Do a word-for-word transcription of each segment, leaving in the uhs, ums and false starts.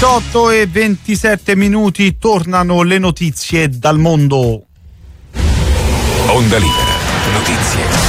diciotto e ventisette minuti, tornano le notizie dal mondo. Onda Libera, notizie.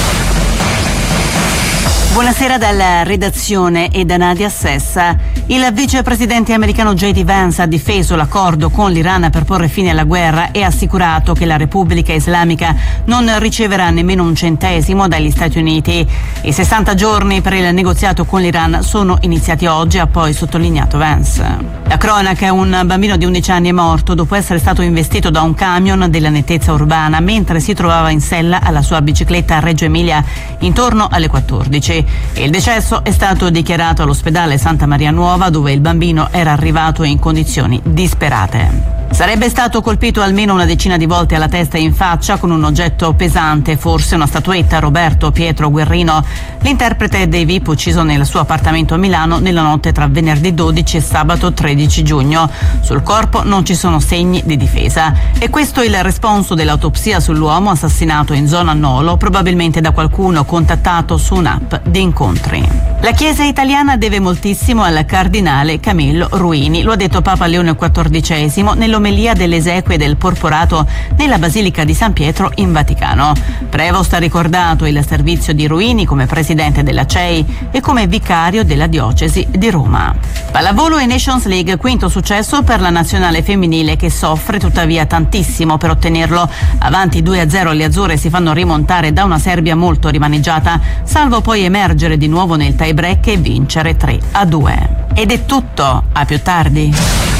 Buonasera dalla redazione e da Nadia Sessa. Il vicepresidente americano J D Vance ha difeso l'accordo con l'Iran per porre fine alla guerra e ha assicurato che la Repubblica Islamica non riceverà nemmeno un centesimo dagli Stati Uniti. I sessanta giorni per il negoziato con l'Iran sono iniziati oggi, ha poi sottolineato Vance. La cronaca: un bambino di undici anni è morto dopo essere stato investito da un camion della nettezza urbana mentre si trovava in sella alla sua bicicletta a Reggio Emilia intorno alle quattordici. Il decesso è stato dichiarato all'ospedale Santa Maria Nuova, dove il bambino era arrivato in condizioni disperate. Sarebbe stato colpito almeno una decina di volte alla testa e in faccia con un oggetto pesante, forse una statuetta. Roberto Pietro Guerrino, l'interprete dei V I P ucciso nel suo appartamento a Milano nella notte tra venerdì dodici e sabato tredici giugno. Sul corpo non ci sono segni di difesa. E questo è il responso dell'autopsia sull'uomo assassinato in zona Nolo, probabilmente da qualcuno contattato su un'app di incontri. La Chiesa italiana deve moltissimo al cardinale Camillo Ruini, lo ha detto Papa Leone quattordicesimo nell'omelia delle esequie del Porporato nella Basilica di San Pietro in Vaticano. Prevost ha ricordato il servizio di Ruini come presidente della C E I e come vicario della diocesi di Roma. Pallavolo e Nations League, quinto successo per la nazionale femminile che soffre tuttavia tantissimo per ottenerlo. Avanti due a zero le azzurre si fanno rimontare da una Serbia molto rimaneggiata, salvo poi emergere di nuovo nel tie break e vincere tre a due. Ed è tutto, a più tardi.